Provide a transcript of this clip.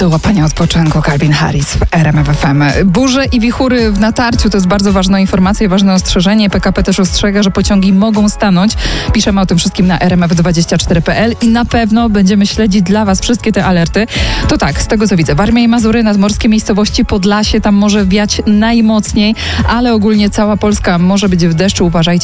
Do łapania odpoczynku Calvin Harris w RMF FM. Burze i wichury w natarciu to jest bardzo ważna informacja i ważne ostrzeżenie. PKP też ostrzega, że pociągi mogą stanąć. Piszemy o tym wszystkim na rmf24.pl i na pewno będziemy śledzić dla Was wszystkie te alerty. To tak, z tego co widzę, Warmia i Mazury, nadmorskie miejscowości, Podlasie, tam może wiać najmocniej, ale ogólnie cała Polska może być w deszczu. Uważajcie